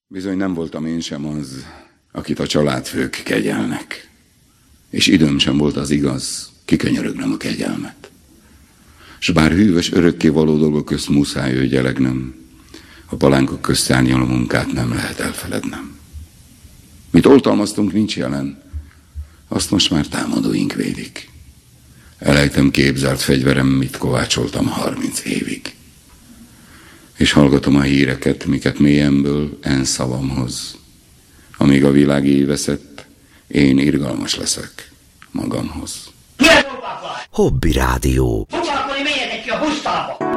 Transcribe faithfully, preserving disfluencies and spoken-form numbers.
Bizony nem voltam én sem az, akit a családfők kegyelnek. És időm sem volt az igaz, kikönyörögnem a kegyelmet. S bár hűvös örökkévaló dolgok közt muszáj ögyelegnem, a palánkok közt árnyaló munkát nem lehet elfelednem. Mit oltalmaztunk, nincs jelen, azt most már támadóink védik. Elejtem képzelt fegyverem, mit kovácsoltam harminc évig. És hallgatom a híreket, miket mélyemből en szavamhoz. Amíg a világ éveszett, én irgalmas leszek magamhoz. Hobby Rádió. Foglalkozni, menjetek ki a busztába!